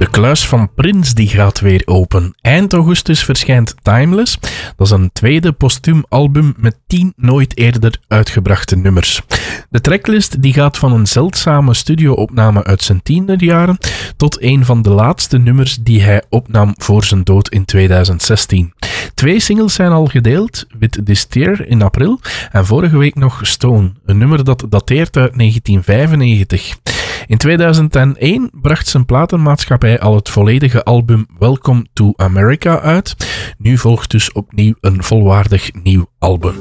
De kluis van Prince die gaat weer open. Eind augustus verschijnt Timeless. Dat is een tweede postuum album met 10 nooit eerder uitgebrachte nummers. De tracklist die gaat van een zeldzame studio-opname uit zijn tienerjaren tot een van de laatste nummers die hij opnam voor zijn dood in 2016. 2 singles zijn al gedeeld, With This Tear in april en vorige week nog Stone, een nummer dat dateert uit 1995. In 2001 bracht zijn platenmaatschappij al het volledige album Welcome to America uit. Nu volgt dus opnieuw een volwaardig nieuw album.